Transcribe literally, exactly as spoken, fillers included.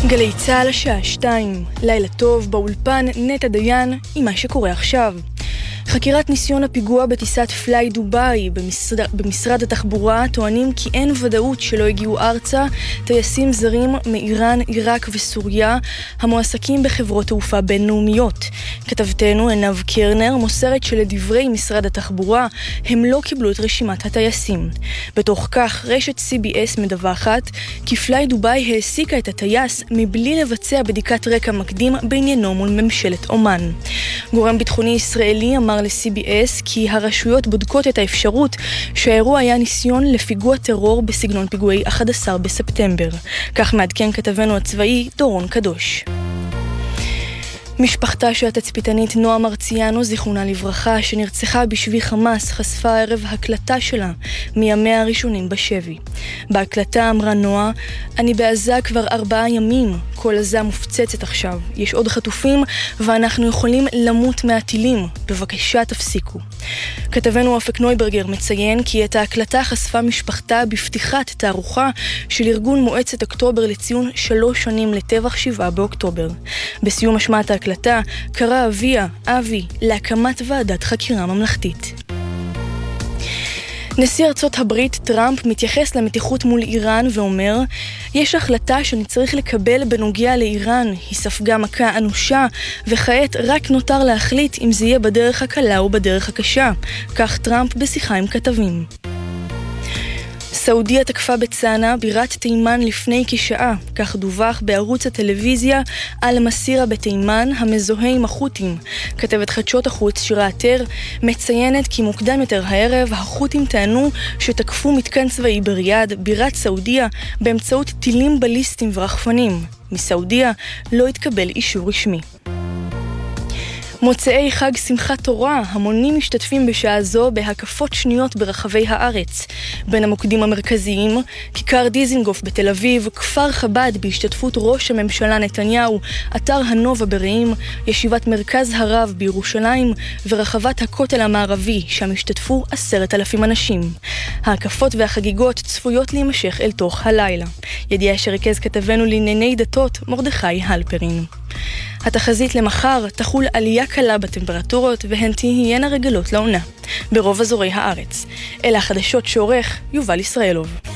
גלי צהל השעה שתיים, לילה טוב באולפן נטע דיין עם מה שקורה עכשיו. חקירת ניסיון הפיגוע בטיסת פליי דוביי במשרד, במשרד התחבורה טוענים כי אין ודאות שלא הגיעו ארצה טייסים זרים מאיראן, עיראק וסוריה המועסקים בחברות תעופה בינלאומיות. כתבתנו עינב קרנר מוסרת שלדברי משרד התחבורה הם לא קיבלו את רשימת הטייסים. בתוך כך רשת סי בי אס מדווחת כי פליי דוביי העסיקה את הטייס מבלי לבצע בדיקת רקע מקדים בעניינו מול ממשלת אומן. גורם ביטחוני ישראלי אמר ל-סי בי אס כי הרשויות בודקות את האפשרות שהאירוע היה ניסיון לפיגוע טרור בסגנון פיגועי אחד עשר בספטמבר. כך מעדכן כתבנו הצבאי דורון קדוש. משפחתה של התצפיתנית נועה מרציאנו, זיכרונה לברכה, שנרצחה בשבי חמאס, חשפה הערב הקלטה שלה מימיה הראשונים בשבי. בהקלטה אמרה נועה, אני בעזה כבר ארבעה ימים, כל עזה מופצצת עכשיו, יש עוד חטופים ואנחנו יכולים למות מהטילים, בבקשה תפסיקו. כתבנו אופק נויברגר מציין כי את ההקלטה חשפה משפחתה בפתיחת תערוכה של ארגון מועצת אוקטובר לציון שלוש שנים לטבח שבעה באוקטובר. בסיום השמעת ההקלטה קרא אביה, אבי, להקמת ועדת חקירה ממלכתית. נשיא ארצות הברית טראמפ מתייחס למתיחות מול איראן ואומר, יש החלטה שאני צריך לקבל בנוגע לאיראן, היא ספגה מכה אנושה, וכעת רק נותר להחליט אם זה יהיה בדרך הקלה או בדרך הקשה. כך טראמפ בשיחה עם כתבים. סעודיה תקפה בצאנה, בירת תימן לפני כשעה, כך דווח בערוץ הטלוויזיה על מסירה בתימן המזוהה עם החות'ים. כתבת חדשות החוץ שירה עטר מציינת כי מוקדם יותר הערב החות'ים טענו שתקפו מתקן צבאי בריאד, בירת סעודיה, באמצעות טילים בליסטיים ורחפנים. מסעודיה לא התקבל אישור רשמי. מוצאי חג שמחת תורה, המונים משתתפים בשעה זו בהקפות שניות ברחבי הארץ. בין המוקדים המרכזיים, כיכר דיזינגוף בתל אביב, כפר חב"ד בהשתתפות ראש הממשלה נתניהו, אתר הנובה ברעים, ישיבת מרכז הרב בירושלים, ורחבת הכותל המערבי, שם השתתפו עשרת אלפים אנשים. ההקפות והחגיגות צפויות להימשך אל תוך הלילה. ידיעה שריכז כתבנו לענייני דתות מרדכי הלפרין. התחזית למחר תחול עלייה קלה בטמפרטורות והן תהיינה רגלות לעונה ברוב אזורי הארץ. אלה החדשות שעורך יובל ישראלוב.